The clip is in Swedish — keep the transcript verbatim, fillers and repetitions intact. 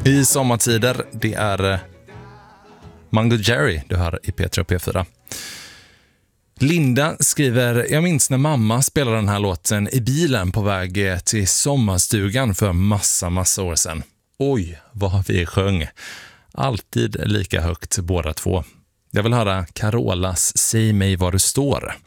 I sommartider, det är Mango Jerry du hör i P tre och P fyra. Linda skriver, jag minns när mamma spelade den här låten i bilen på väg till sommarstugan för massa, massa år sedan. Oj, vad vi sjöng. Alltid lika högt båda två. Jag vill höra Carolas Säg mig var du står.